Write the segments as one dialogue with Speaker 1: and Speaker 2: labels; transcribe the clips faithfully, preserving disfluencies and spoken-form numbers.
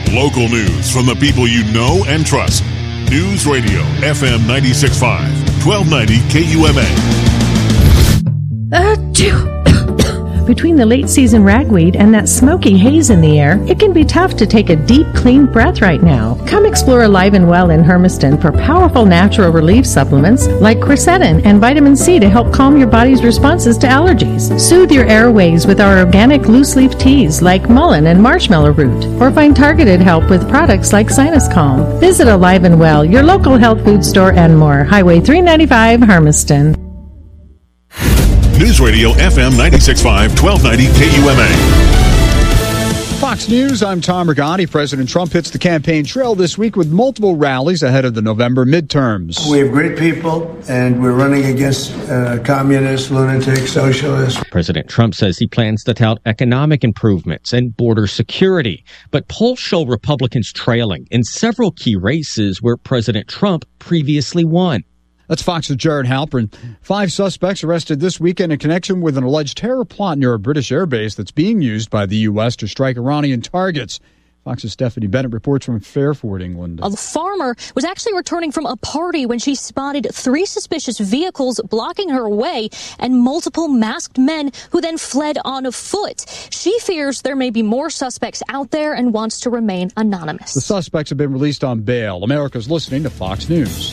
Speaker 1: Local news from the people you know and trust. News Radio F M ninety-six point five, twelve ninety K U M A.
Speaker 2: Uh, Between the late season ragweed and that smoky haze in the air, it can be tough to take a deep, clean breath right now. Come explore Alive and Well in Hermiston for powerful natural relief supplements like quercetin and vitamin C to help calm your body's responses to allergies. Soothe your airways with our organic loose leaf teas like mullein and marshmallow root, or find targeted help with products like Sinus Calm. Visit Alive and Well, your local health food store, and more. Highway three ninety-five, Hermiston.
Speaker 1: News Radio F M ninety-six point five, twelve ninety K U M A.
Speaker 3: Fox News, I'm Tom Rigotti. President Trump hits the campaign trail this week with multiple rallies ahead of the November midterms.
Speaker 4: We have great people, and we're running against uh, communists, lunatics, socialists.
Speaker 5: President Trump says he plans to tout economic improvements and border security. But polls show Republicans trailing in several key races where President Trump previously won.
Speaker 3: That's Fox's Jared Halpern. Five suspects arrested this weekend in connection with an alleged terror plot near a British airbase that's being used by the U S to strike Iranian targets. Fox's Stephanie Bennett reports from Fairford, England.
Speaker 6: A farmer was actually returning from a party when she spotted three suspicious vehicles blocking her way and multiple masked men who then fled on foot. She fears there may be more suspects out there and wants to remain anonymous.
Speaker 3: The suspects have been released on bail. America's listening to Fox News.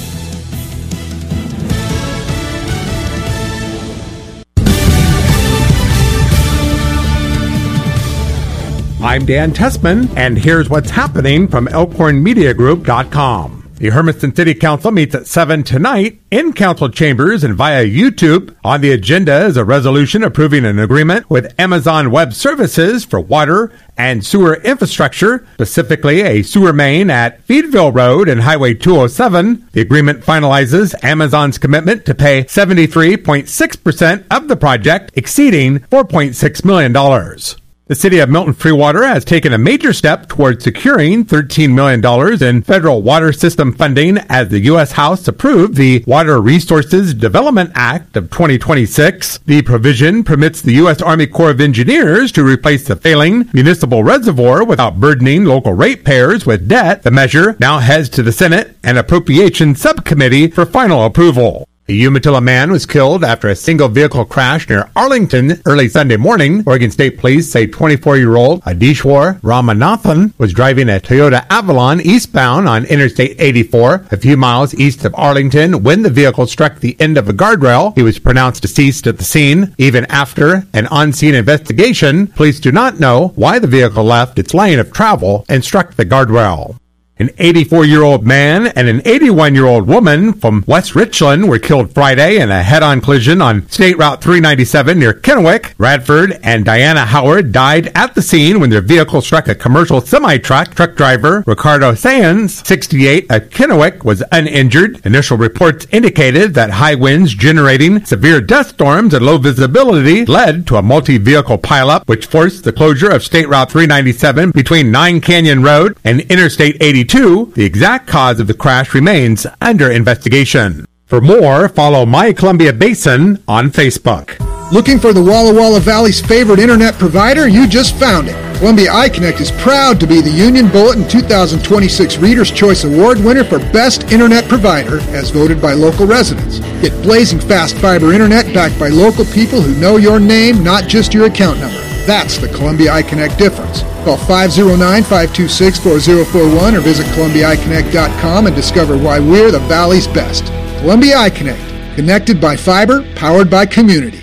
Speaker 7: I'm Dan Tessman, and here's what's happening from Elkhorn Media Group dot com. The Hermiston City Council meets at seven tonight in council chambers and via YouTube. On the agenda is a resolution approving an agreement with Amazon Web Services for water and sewer infrastructure, specifically a sewer main at Feedville Road and Highway two oh seven. The agreement finalizes Amazon's commitment to pay seventy-three point six percent of the project, exceeding four point six million dollars. The city of Milton Freewater has taken a major step towards securing thirteen million dollars in federal water system funding as the U S House approved the Water Resources Development Act of twenty twenty-six. The provision permits the U S Army Corps of Engineers to replace the failing municipal reservoir without burdening local ratepayers with debt. The measure now heads to the Senate and Appropriations Subcommittee for final approval. A Umatilla man was killed after a single-vehicle crash near Arlington early Sunday morning. Oregon State Police say twenty-four-year-old Adishwar Ramanathan was driving a Toyota Avalon eastbound on Interstate eighty-four, a few miles east of Arlington, when the vehicle struck the end of a guardrail. He was pronounced deceased at the scene. Even after an on-scene investigation, police do not know why the vehicle left its lane of travel and struck the guardrail. An eighty-four-year-old man and an eighty-one-year-old woman from West Richland were killed Friday in a head-on collision on State Route three ninety-seven near Kennewick. Radford and Diana Howard died at the scene when their vehicle struck a commercial semi-truck. Truck driver Ricardo Sands, sixty-eight, of Kennewick, was uninjured. Initial reports indicated that high winds generating severe dust storms and low visibility led to a multi-vehicle pileup, which forced the closure of State Route three ninety-seven between Nine Canyon Road and Interstate eighty-two. The exact cause of the crash remains under investigation. For more, follow My Columbia Basin on Facebook.
Speaker 8: Looking for the Walla Walla Valley's favorite internet provider? You just found it. Columbia iConnect is proud to be the Union Bulletin two thousand twenty-six Reader's Choice Award winner for Best Internet Provider, as voted by local residents. Get blazing fast fiber internet backed by local people who know your name, not just your account number. That's the Columbia iConnect difference. Call five oh nine, five two six, four oh four one or visit Columbia i connect dot com and discover why we're the Valley's best. Columbia iConnect, connected by fiber, powered by community.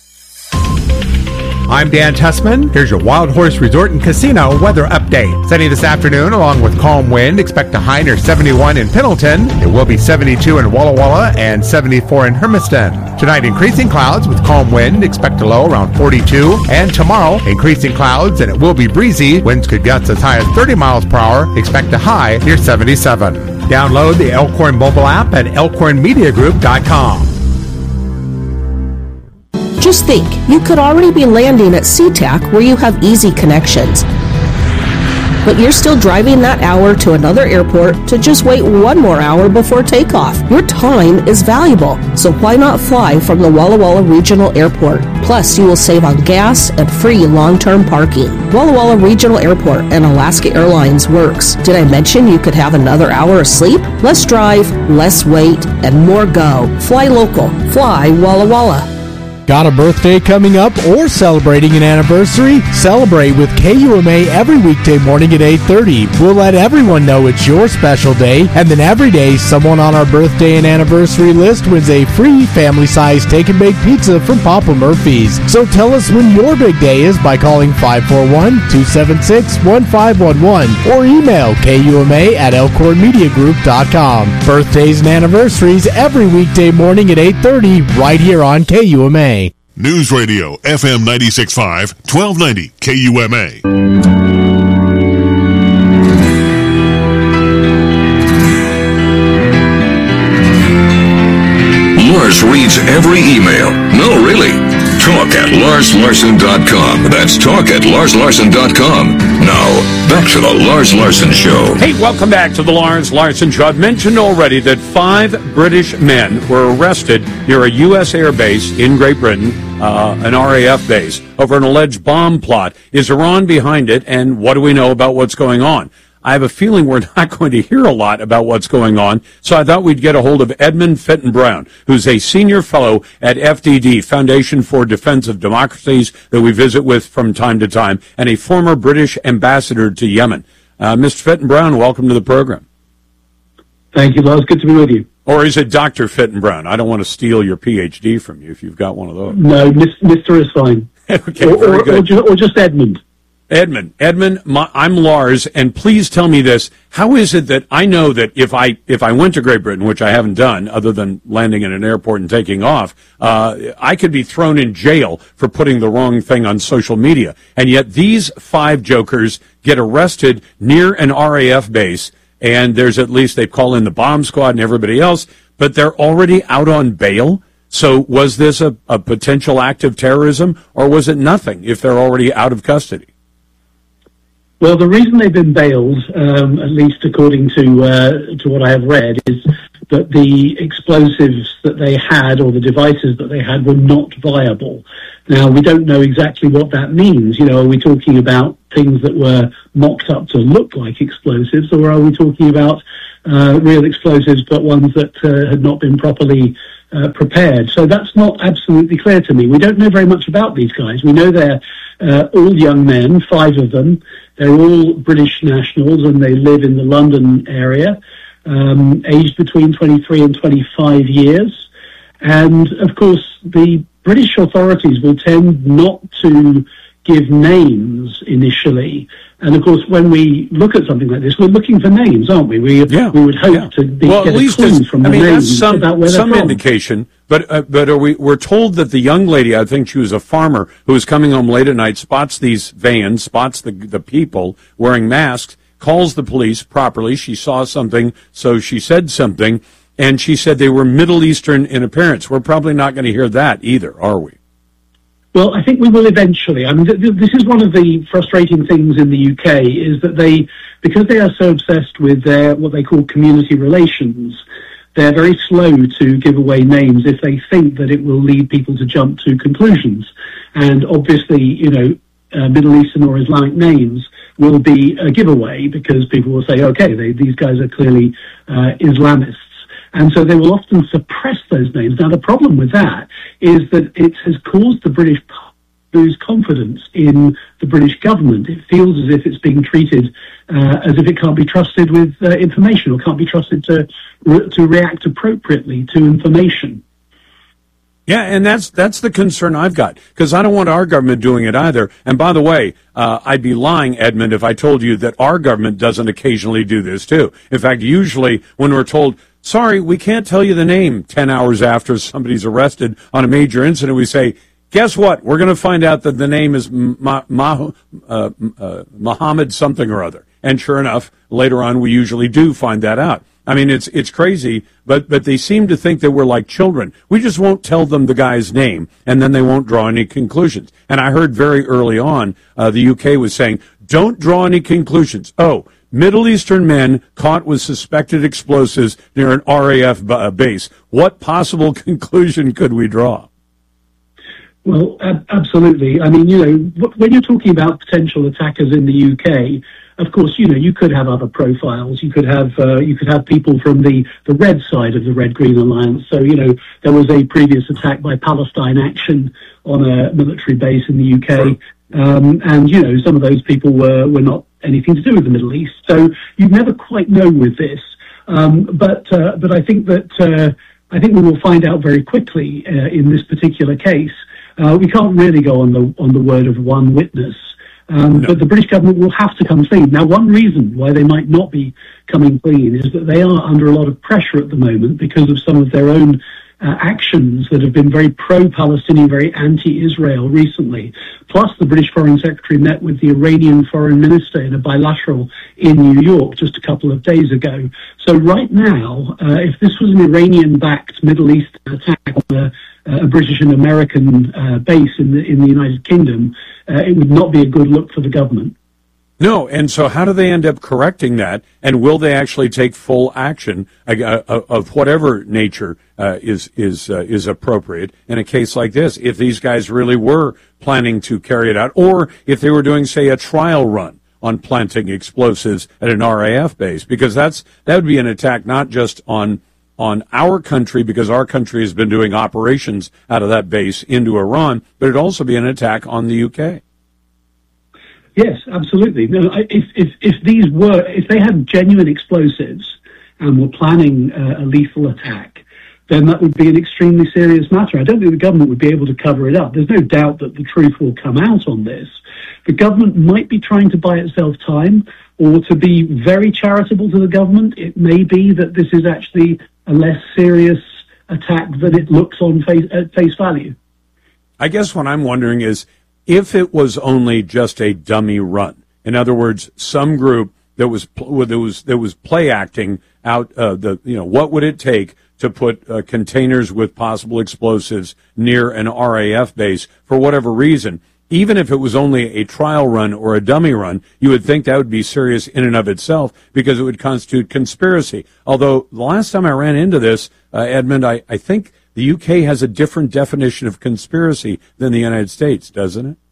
Speaker 7: I'm Dan Tessman. Here's your Wild Horse Resort and Casino weather update. Sunny this afternoon along with calm wind. Expect a high near seventy-one in Pendleton. It will be seventy-two in Walla Walla and seventy-four in Hermiston. Tonight, increasing clouds with calm wind. Expect a low around forty-two. And tomorrow, increasing clouds and it will be breezy. Winds could gust as high as thirty miles per hour. Expect a high near seventy-seven. Download the Elkhorn mobile app at Elkhorn Media Group dot com.
Speaker 9: Just think, you could already be landing at SeaTac where you have easy connections. but you're still driving that hour to another airport to just wait one more hour before takeoff. Your time is valuable, so why not fly from the Walla Walla Regional Airport? Plus, you will save on gas and free long-term parking. Walla Walla Regional Airport and Alaska Airlines works. Did I mention you could have another hour of sleep? Less drive, less wait, and more go. Fly local. Fly Walla Walla.
Speaker 10: Got a birthday coming up or celebrating an anniversary? Celebrate with K U M A every weekday morning at eight thirty. We'll let everyone know it's your special day, and then every day someone on our birthday and anniversary list wins a free family-sized take-and-bake pizza from Papa Murphy's. So tell us when your big day is by calling five four one, two seven six, one five one one or email K U M A at elkhorn media group dot com. Birthdays and anniversaries every weekday morning at eight thirty right here on K U M A.
Speaker 1: News Radio, F M ninety-six point five, twelve ninety K U M A.
Speaker 11: Lars reads every email. No, really. Talk at lars larson dot com. That's talk at lars larson dot com. Now, back to the Lars Larson Show.
Speaker 12: Hey, welcome back to the Lars Larson Show. I've mentioned already that five British men were arrested near a U S air base in Great Britain, uh, an R A F base, over an alleged bomb plot. Is Iran behind it, and what do we know about what's going on? I have a feeling we're not going to hear a lot about what's going on, so I thought we'd get a hold of Edmund Fitton-Brown, who's a senior fellow at F D D, Foundation for Defense of Democracies, that we visit with from time to time, and a former British ambassador to Yemen. Uh, Mister Fitton-Brown, welcome to the program.
Speaker 13: Thank you, Lars. Good to be with you.
Speaker 12: Or is it Doctor Fitton-Brown? I don't want to steal your P H D from you if you've got one of those.
Speaker 13: No, Mister is fine.
Speaker 12: Okay,
Speaker 13: or,
Speaker 12: very
Speaker 13: or,
Speaker 12: good.
Speaker 13: Or just, or just Edmund.
Speaker 12: Edmund, Edmund, my, I'm Lars, and please tell me this. How is it that I know that if I if I went to Great Britain, which I haven't done other than landing in an airport and taking off, uh, I could be thrown in jail for putting the wrong thing on social media. And yet these five jokers get arrested near an R A F base, and there's at least, they call in the bomb squad and everybody else, but they're already out on bail. So was this a, a potential act of terrorism, or was it nothing if they're already out of custody?
Speaker 13: Well, the reason they've been bailed, um, at least according to uh, to what I have read, is that the explosives that they had, or the devices that they had, were not viable. Now, we don't know exactly what that means. You know, are we talking about things that were mocked up to look like explosives, or are we talking about uh, real explosives, but ones that uh, had not been properly uh, prepared? So that's not absolutely clear to me. We don't know very much about these guys. We know they're uh, all young men, five of them. They're all British nationals, and they live in the London area, um, aged between twenty-three and twenty-five years. And, of course, the British authorities will tend not to give names initially. And, of course, when we look at something like this, we're looking for names, aren't we? We,
Speaker 12: yeah,
Speaker 13: we would hope
Speaker 12: yeah.
Speaker 13: to be,
Speaker 12: well,
Speaker 13: get
Speaker 12: at least
Speaker 13: a clue from
Speaker 12: I
Speaker 13: the
Speaker 12: mean,
Speaker 13: names
Speaker 12: that's some,
Speaker 13: about where
Speaker 12: some
Speaker 13: they're from.
Speaker 12: indication. But uh, but are we, we're told that the young lady, I think she was a farmer, who was coming home late at night, spots these vans, spots the the people wearing masks, calls the police properly. She saw something, so she said something, and she said they were Middle Eastern in appearance. We're probably not going to hear that either, are we?
Speaker 13: Well, I think we will eventually. I mean, th- th- this is one of the frustrating things in the U K, is that they, because they are so obsessed with their, what they call community relations, they're very slow to give away names if they think that it will lead people to jump to conclusions. And obviously, you know, uh, Middle Eastern or Islamic names will be a giveaway, because people will say, okay, they, these guys are clearly uh, Islamists. And so they will often suppress those names. Now, the problem with that is that it has caused the British lose confidence in the British government. It feels as if it's being treated uh, as if it can't be trusted with uh, information, or can't be trusted to re- to react appropriately to information.
Speaker 12: Yeah, and that's that's the concern I've got, because I don't want our government doing it either. And by the way, uh, I'd be lying, Edmund, if I told you that our government doesn't occasionally do this too. In fact, usually when we're told, sorry, we can't tell you the name ten hours after somebody's arrested on a major incident, we say, guess what? We're going to find out that the name is Ma- Ma- uh, uh, Muhammad something or other. And sure enough, later on, we usually do find that out. I mean, it's it's crazy, but but they seem to think that we're like children. We just won't tell them the guy's name, and then they won't draw any conclusions. And I heard very early on, uh, the U K was saying, Don't draw any conclusions. Oh, Middle Eastern men caught with suspected explosives near an R A F b- base. What possible conclusion could we draw?
Speaker 13: Well, ab- absolutely. I mean, you know, when you're talking about potential attackers in the U K, of course, you know, you could have other profiles. You could have uh, you could have people from the, the red side of the Red-Green Alliance. So, you know, there was a previous attack by Palestine Action on a military base in the U K. Um, and, you know, some of those people were, were not anything to do with the Middle East. So you never quite know with this. Um, but uh, but I think that uh, I think we will find out very quickly uh, in this particular case. Uh, we can't really go on the on the word of one witness. Um, no. But the British government will have to come clean. Now, one reason why they might not be coming clean is that they are under a lot of pressure at the moment because of some of their own uh, actions that have been very pro-Palestinian, very anti-Israel recently. Plus, the British Foreign Secretary met with the Iranian Foreign Minister in a bilateral in New York just a couple of days ago. So right now, uh, if this was an Iranian-backed Middle Eastern attack on a a British and American uh, base in the in the United Kingdom, uh, it would not be a good look for the government.
Speaker 12: No, and so how do they end up correcting that? And will they actually take full action uh, of whatever nature uh, is is uh, is appropriate in a case like this? If these guys really were planning to carry it out, or if they were doing, say, a trial run on planting explosives at an R A F base, because that's that would be an attack not just on on our country, because our country has been doing operations out of that base into Iran, but it'd also be an attack on the U K.
Speaker 13: Yes, absolutely. No, if if if these were if they had genuine explosives and were planning uh, a lethal attack, then that would be an extremely serious matter. I don't think the government would be able to cover it up. There's no doubt that the truth will come out on this. The government might be trying to buy itself time, or to be very charitable to the government. It may be that this is actually a less serious attack than it looks on face, at face value.
Speaker 12: I guess what I'm wondering is if it was only just a dummy run. In other words, some group that was that was that was play acting out uh, the you know what would it take to put uh, containers with possible explosives near an R A F base for whatever reason. Even if it was only a trial run or a dummy run, you would think that would be serious in and of itself because it would constitute conspiracy. Although the last time I ran into this, uh, Edmund, I, I think the U K has a different definition of conspiracy than the United States, doesn't it?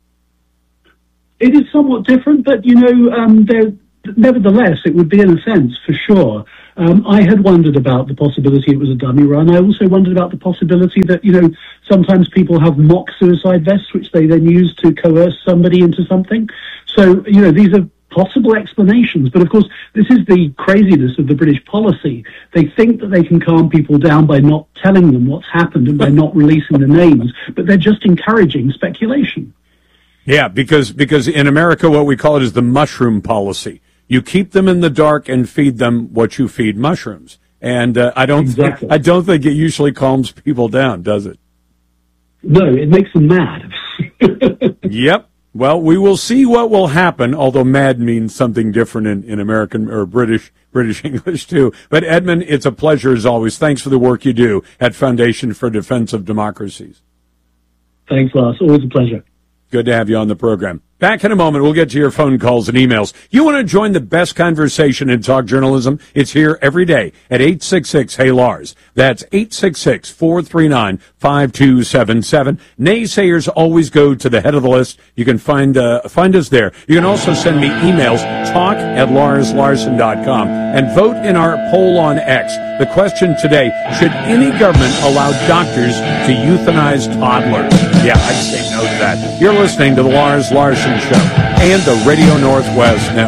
Speaker 13: It is somewhat different, but, you know, um, there, nevertheless, it would be in a sense, for sure. Um, I had wondered about the possibility it was a dummy run. I also wondered about the possibility that, you know, sometimes people have mock suicide vests, which they then use to coerce somebody into something. So, you know, these are possible explanations. But, of course, this is the craziness of the British policy. They think that they can calm people down by not telling them what's happened and by not releasing the names, but they're just encouraging speculation.
Speaker 12: Yeah, because because in America, what we call it is the mushroom policy. You keep them in the dark and feed them what you feed mushrooms. And uh, I don't
Speaker 13: exactly.
Speaker 12: th- I don't think it usually calms people down, does it?
Speaker 13: No, it makes them mad.
Speaker 12: Yep. Well, we will see what will happen, although mad means something different in, in American or British British English, too. But, Edmund, it's a pleasure as always. Thanks for the work you do at Foundation for Defense of Democracies.
Speaker 13: Thanks, Lars. Always a pleasure.
Speaker 12: Good to have you on the program. Back in a moment, we'll get to your phone calls and emails. You want to join the best conversation in talk journalism? It's here every day at eight six six, Hey Lars. That's eight six six, four three nine, five two seven seven. Naysayers always go to the head of the list. You can find uh, find us there. You can also send me emails, talk at lars larson dot com, and vote in our poll on X. The question today, should any government allow doctors to euthanize toddlers? Yeah, I'd say no to that. You're listening to the Lars Larson Show and the Radio Northwest Network.